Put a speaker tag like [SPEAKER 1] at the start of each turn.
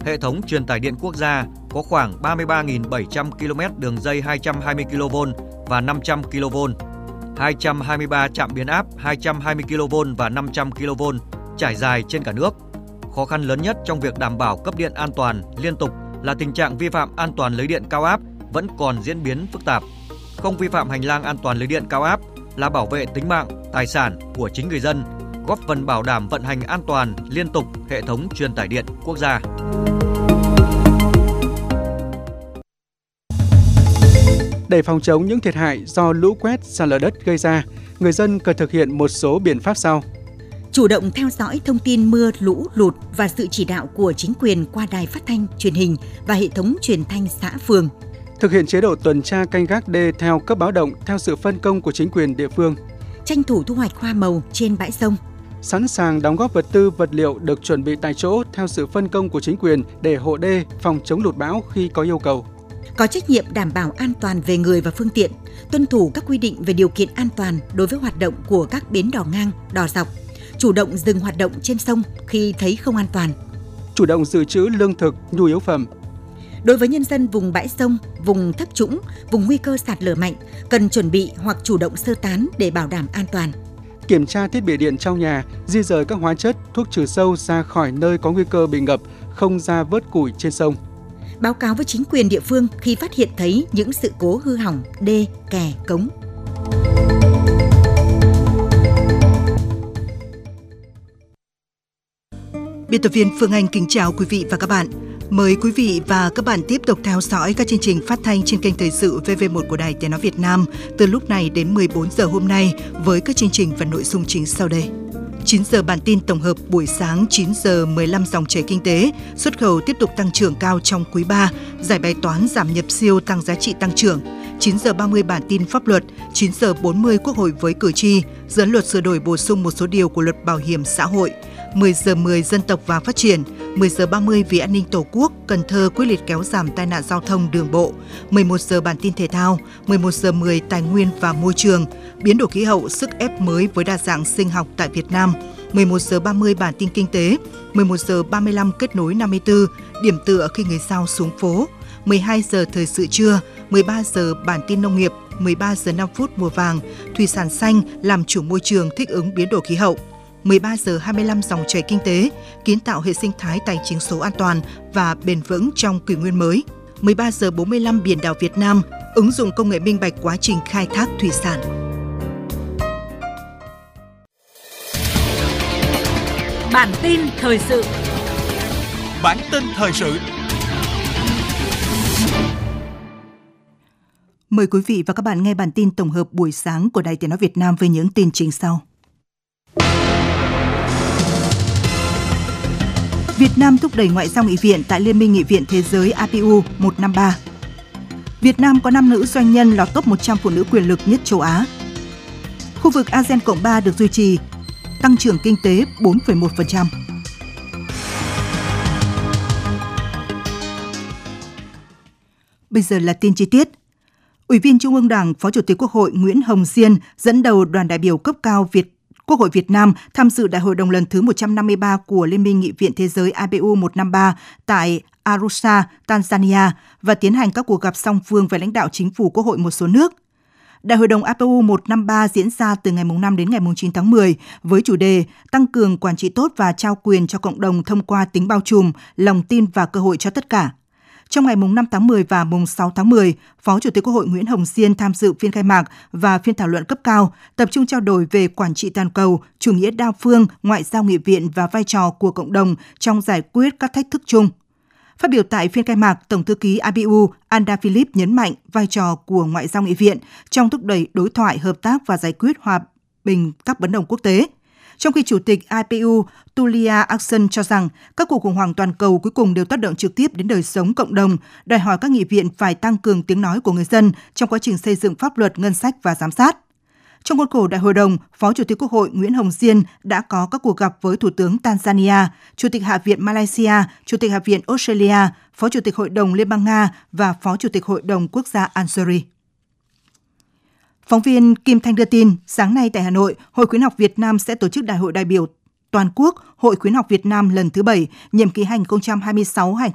[SPEAKER 1] hệ thống truyền tải điện quốc gia có khoảng 33.700 km đường dây 220 kV và 500 kV, 223 trạm biến áp 220 kV và 500 kV trải dài trên cả nước. Khó khăn lớn nhất trong việc đảm bảo cấp điện an toàn, liên tục là tình trạng vi phạm an toàn lưới điện cao áp vẫn còn diễn biến phức tạp. Không vi phạm hành lang an toàn lưới điện cao áp là bảo vệ tính mạng, tài sản của chính người dân, góp phần bảo đảm vận hành an toàn, liên tục hệ thống truyền tải điện quốc gia.
[SPEAKER 2] Để phòng chống những thiệt hại do lũ quét, sạt lở đất gây ra, người dân cần thực hiện một số biện pháp sau.
[SPEAKER 3] Chủ động theo dõi thông tin mưa, lũ, lụt và sự chỉ đạo của chính quyền qua đài phát thanh, truyền hình và hệ thống truyền thanh xã phường.
[SPEAKER 2] Thực hiện chế độ tuần tra canh gác đê theo cấp báo động theo sự phân công của chính quyền địa phương.
[SPEAKER 3] Tranh thủ thu hoạch hoa màu trên bãi sông.
[SPEAKER 2] Sẵn sàng đóng góp vật tư, vật liệu được chuẩn bị tại chỗ theo sự phân công của chính quyền để hộ đê, phòng chống lụt bão khi có yêu cầu.
[SPEAKER 3] Có trách nhiệm đảm bảo an toàn về người và phương tiện, tuân thủ các quy định về điều kiện an toàn đối với hoạt động của các bến đò ngang, đò dọc. Chủ động dừng hoạt động trên sông khi thấy không an toàn.
[SPEAKER 2] Chủ động dự trữ lương thực, nhu yếu phẩm.
[SPEAKER 3] Đối với nhân dân vùng bãi sông, vùng thấp trũng, vùng nguy cơ sạt lở mạnh, cần chuẩn bị hoặc chủ động sơ tán để bảo đảm an toàn.
[SPEAKER 2] Kiểm tra thiết bị điện trong nhà, di dời các hóa chất, thuốc trừ sâu ra khỏi nơi có nguy cơ bị ngập, không ra vớt củi trên sông.
[SPEAKER 3] Báo cáo với chính quyền địa phương khi phát hiện thấy những sự cố hư hỏng đê, kè, cống.
[SPEAKER 4] Biên tập viên Phương Anh kính chào quý vị và các bạn. Mời quý vị và các bạn tiếp tục theo dõi các chương trình phát thanh trên kênh Thời sự VV1 của Đài Tiếng nói Việt Nam từ lúc này đến 14 giờ hôm nay với các chương trình và nội dung chính sau đây. 9 giờ bản tin tổng hợp buổi sáng, 9 giờ 15 dòng chảy kinh tế, xuất khẩu tiếp tục tăng trưởng cao trong quý 3, giải bài toán giảm nhập siêu tăng giá trị tăng trưởng. 9 giờ 30 bản tin pháp luật, 9 giờ 40 Quốc hội với cử tri, dự án luật sửa đổi bổ sung một số điều của luật bảo hiểm xã hội. 10 giờ 10 dân tộc và phát triển, 10 giờ 30 vì an ninh Tổ quốc, Cần Thơ quyết liệt kéo giảm tai nạn giao thông đường bộ, 11 giờ bản tin thể thao, 11 giờ 10 tài nguyên và môi trường, biến đổi khí hậu, sức ép mới với đa dạng sinh học tại Việt Nam, 11 giờ 30 bản tin kinh tế, 11 giờ 35 kết nối 54, điểm tựa khi người giao xuống phố, 12 giờ thời sự trưa, 13 giờ bản tin nông nghiệp, 13 giờ 5 phút mùa vàng, thủy sản xanh làm chủ môi trường thích ứng biến đổi khí hậu. 13 giờ 25 dòng chảy kinh tế, kiến tạo hệ sinh thái tài chính số an toàn và bền vững trong kỷ nguyên mới. 13 giờ 45 biển đảo Việt Nam, ứng dụng công nghệ minh bạch quá trình khai thác thủy sản.
[SPEAKER 5] Bản tin thời sự.
[SPEAKER 6] Bản tin thời sự.
[SPEAKER 4] Mời quý vị và các bạn nghe bản tin tổng hợp buổi sáng của Đài Tiếng nói Việt Nam với những tin chính sau. Việt Nam thúc đẩy ngoại giao nghị viện tại Liên minh Nghị viện Thế giới APU 153. Việt Nam có 5 nữ doanh nhân lọt top 100 phụ nữ quyền lực nhất châu Á. Khu vực ASEAN Cộng 3 được duy trì, tăng trưởng kinh tế 4,1%. Bây giờ là tin chi tiết. Ủy viên Trung ương Đảng, Phó Chủ tịch Quốc hội Nguyễn Hồng Diên dẫn đầu đoàn đại biểu cấp cao Quốc hội Việt Nam tham dự Đại hội đồng lần thứ 153 của Liên minh Nghị viện Thế giới APU 153 tại Arusha, Tanzania và tiến hành các cuộc gặp song phương với lãnh đạo chính phủ Quốc hội một số nước. Đại hội đồng APU 153 diễn ra từ ngày 5 đến ngày 9 tháng 10 với chủ đề tăng cường quản trị tốt và trao quyền cho cộng đồng thông qua tính bao trùm, lòng tin và cơ hội cho tất cả. Trong ngày 5 tháng 10 và 6 tháng 10, Phó Chủ tịch Quốc hội Nguyễn Hồng Diên tham dự phiên khai mạc và phiên thảo luận cấp cao, tập trung trao đổi về quản trị toàn cầu, chủ nghĩa đa phương, ngoại giao nghị viện và vai trò của cộng đồng trong giải quyết các thách thức chung. Phát biểu tại phiên khai mạc, Tổng thư ký APU Anda Philip nhấn mạnh vai trò của ngoại giao nghị viện trong thúc đẩy đối thoại, hợp tác và giải quyết hòa bình các bất đồng quốc tế. Trong khi Chủ tịch APU Tulia Axon cho rằng các cuộc khủng hoảng toàn cầu cuối cùng đều tác động trực tiếp đến đời sống cộng đồng, đòi hỏi các nghị viện phải tăng cường tiếng nói của người dân trong quá trình xây dựng pháp luật, ngân sách và giám sát. Trong khuôn khổ đại hội đồng, Phó Chủ tịch Quốc hội Nguyễn Hồng Diên đã có các cuộc gặp với Thủ tướng Tanzania, Chủ tịch Hạ viện Malaysia, Chủ tịch Hạ viện Australia, Phó Chủ tịch Hội đồng Liên bang Nga và Phó Chủ tịch Hội đồng Quốc gia Algeria. Phóng viên Kim Thanh đưa tin, sáng nay tại Hà Nội, Hội Khuyến học Việt Nam sẽ tổ chức Đại hội đại biểu toàn quốc Hội Khuyến học Việt Nam lần thứ 7, nhiệm kỳ 2026-2028